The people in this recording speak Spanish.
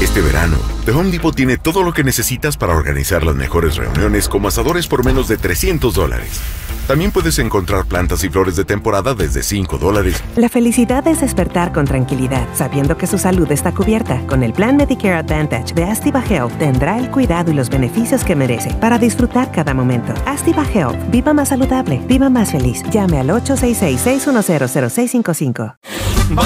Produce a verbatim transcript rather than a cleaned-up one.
Este verano, The Home Depot tiene todo lo que necesitas para organizar las mejores reuniones, como asadores por menos de trescientos dólares. También puedes encontrar plantas y flores de temporada desde cinco dólares. La felicidad es despertar con tranquilidad, sabiendo que su salud está cubierta. Con el plan Medicare Advantage de Astiva Health, tendrá el cuidado y los beneficios que merece para disfrutar cada momento. Astiva Health. Viva más saludable. Viva más feliz. Llame al ocho seis seis, seis uno cero, cero seis cinco cinco.